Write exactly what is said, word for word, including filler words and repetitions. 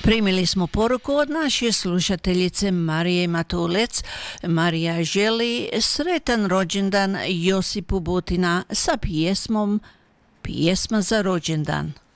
Primili smo poruku od naše slušateljice Marije Matulec. Marija želi sretan rođendan Josipu Butina sa pjesmom Pjesma za rođendan.